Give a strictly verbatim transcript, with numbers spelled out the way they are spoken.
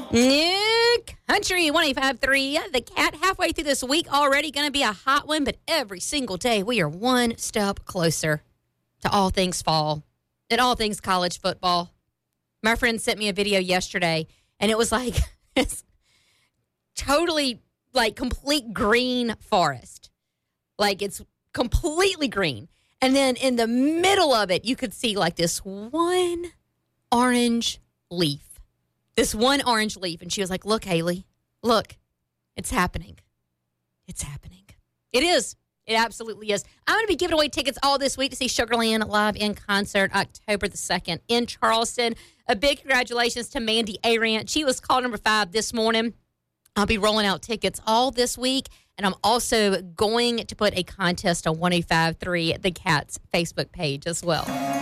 New Country one eighty-five point three. The Cat, halfway through this week already, going to be a hot one, but every single day we are one step closer to all things fall and all things college football. My friend sent me a video yesterday, and it was like it's totally like complete green forest. Like it's completely green. And then in the middle of it, you could see like this one orange leaf. This one orange leaf. And she was like, look, Haley, look, it's happening. It's happening. It is. It absolutely is. I'm going to be giving away tickets all this week to see Sugarland live in concert October the second in Charleston. A big congratulations to Mandy Arant. She was call number five this morning. I'll be rolling out tickets all this week. And I'm also going to put a contest on one oh five point three, the Cat's Facebook page as well.